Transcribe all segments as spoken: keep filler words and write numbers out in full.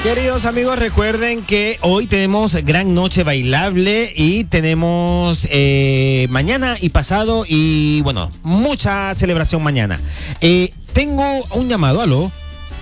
Queridos amigos, recuerden que hoy tenemos gran noche bailable y tenemos eh, mañana y pasado y bueno, mucha celebración mañana. Eh, tengo un llamado, aló.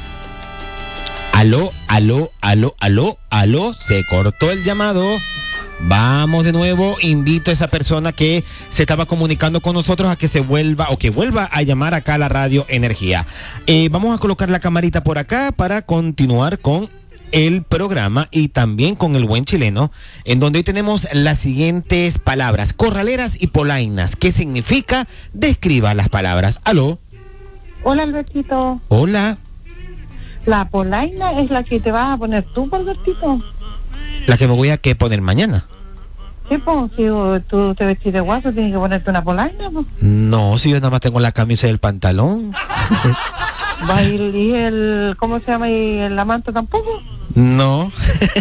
Aló, aló, aló, aló, aló, se cortó el llamado. Vamos de nuevo, invito a esa persona que se estaba comunicando con nosotros a que se vuelva o que vuelva a llamar acá a la Radio Energía. Eh, vamos a colocar la camarita por acá para continuar con el programa y también con el buen chileno, en donde hoy tenemos las siguientes palabras: corraleras y polainas. ¿Qué significa? Describa las palabras. Aló. Hola, Albertito. Hola. La polaina es la que te vas a poner tú, Albertito. La que me voy a que poner mañana. Sí, pues, si tú te vestís de guaso, tienes que ponerte una polaina, pues. No, si yo nada más tengo la camisa y el pantalón. ¿Va a ir y el, cómo se llama, y el manta tampoco? No.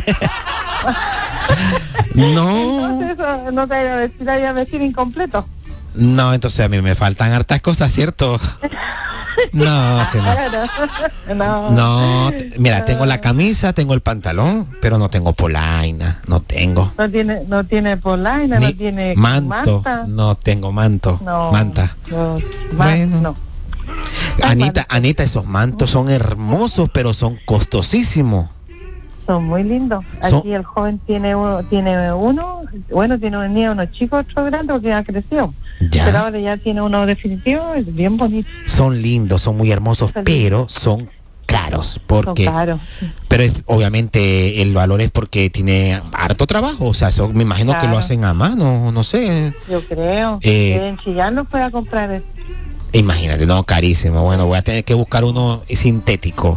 No. Entonces eso no te vaya a vestir, vaya a vestir incompleto. No, entonces a mí me faltan hartas cosas, ¿cierto? No, sí, no. no. No, mira, tengo la camisa, tengo el pantalón, pero no tengo polaina, no tengo. No tiene, no tiene polaina, Ni no tiene manto, manta. No tengo manto, no, manta. No, bueno. no. Anita, Anita, esos mantos son hermosos, pero son costosísimos. Son muy lindos. Aquí son... el joven tiene uno, tiene uno, bueno, tiene un niño, unos chicos, otro grande, porque ha crecido. ¿Ya? Pero ahora ya tiene uno definitivo, es bien bonito. Son lindos, son muy hermosos, son pero lindos. Son caros, porque... Son caros. Pero es, obviamente el valor es porque tiene harto trabajo, o sea, eso me imagino claro. que lo hacen a mano, no sé. Yo creo. Eh, en Chillán no pueda comprar eso. Imagínate, no, carísimo. Bueno, voy a tener que buscar uno sintético.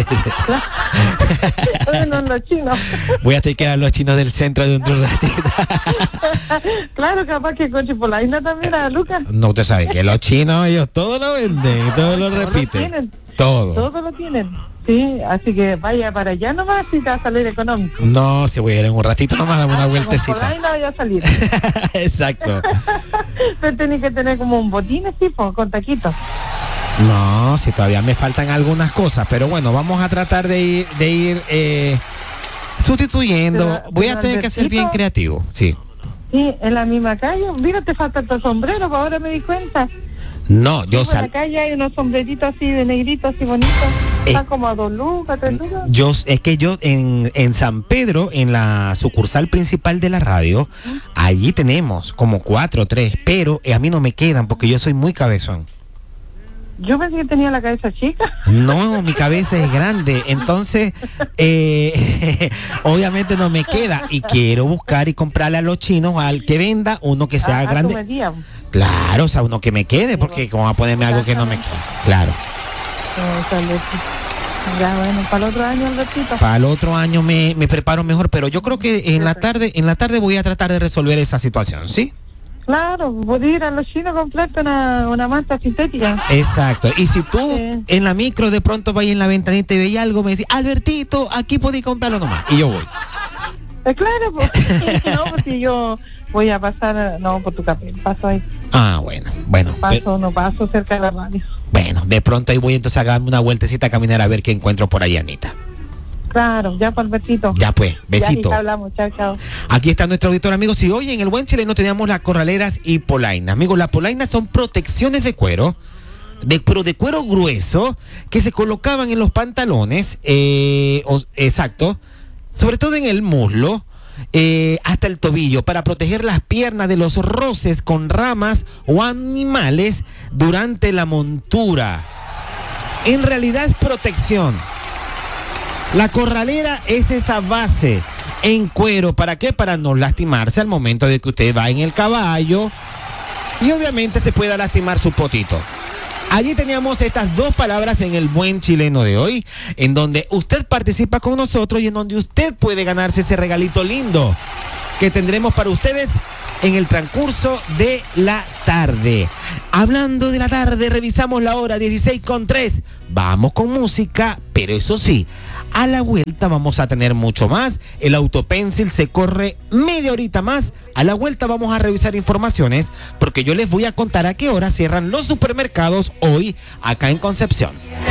Bueno, los chinos. Voy a tener que ir a los chinos del centro de un ratito. Claro, capaz que con chipolaina también a Lucas. No, usted sabe que los chinos, ellos todo lo venden, todo lo repiten. Todo. Todo lo tienen. Sí, así que vaya para allá nomás y te va a salir económico. No, si voy a ir en un ratito nomás, dame una ah, vueltecita. Por ahí no vaya a salir. Exacto. Pero tenés que tener como un botín tipo, con taquitos. No, si todavía me faltan algunas cosas, pero bueno, vamos a tratar de ir, de ir eh, sustituyendo. Pero, voy a tener que ser bien creativo, sí. Sí, en la misma calle. Mira, te falta tu sombrero, ahora me di cuenta. No, yo sal... En la calle hay unos sombreritos así de negritos así bonitos. Eh, Están como a dos lucas, tres lucas. Yo, es que yo en, en San Pedro, en la sucursal principal de la radio, ¿Mm? allí tenemos como cuatro o tres, pero a mí no me quedan porque yo soy muy cabezón. Yo pensé que tenía la cabeza chica. No, mi cabeza es grande, entonces eh, obviamente no me queda y quiero buscar y comprarle a los chinos al que venda uno que sea a, grande. A tu medida. Claro, o sea, uno que me quede, porque como va a ponerme algo que no me quede. Claro. Ya, bueno, para el otro año, Albertito. Para el otro año me, me preparo mejor, pero yo creo que en la tarde, en la tarde voy a tratar de resolver esa situación, ¿sí? Claro, voy a ir a los chinos a comprarte una, una manta sintética. Exacto. Y si tú sí. en la micro de pronto vas en la ventanita y veis algo, me decís, Albertito, aquí podéis comprarlo nomás. Y yo voy. Eh, claro, pues. No, porque yo voy a pasar, no, por tu café, paso ahí. Ah, bueno, bueno. Paso, pero, no paso cerca de la radio. Bueno, de pronto ahí voy entonces a darme una vueltecita a caminar a ver qué encuentro por ahí, Anita. Claro, ya por Albertito. Ya pues, besito. Ya hablamos, chao, chao. Aquí está nuestro auditor, amigos. Y hoy en el Buen Chileno teníamos las corraleras y polainas. Amigos, las polainas son protecciones de cuero, de, pero de cuero grueso, que se colocaban en los pantalones, eh, o, exacto, sobre todo en el muslo, eh, hasta el tobillo, para proteger las piernas de los roces con ramas o animales durante la montura. En realidad es protección. La corralera es esa base en cuero. ¿Para qué? Para no lastimarse al momento de que usted va en el caballo y obviamente se pueda lastimar su potito. Allí teníamos estas dos palabras en el Buen Chileno de hoy, en donde usted participa con nosotros y en donde usted puede ganarse ese regalito lindo que tendremos para ustedes en el transcurso de la tarde. Hablando de la tarde, revisamos la hora dieciséis con tres. Vamos con música, pero eso sí, a la vuelta vamos a tener mucho más. El Autopencil se corre media horita más. A la vuelta vamos a revisar informaciones, porque yo les voy a contar a qué hora cierran los supermercados hoy acá en Concepción.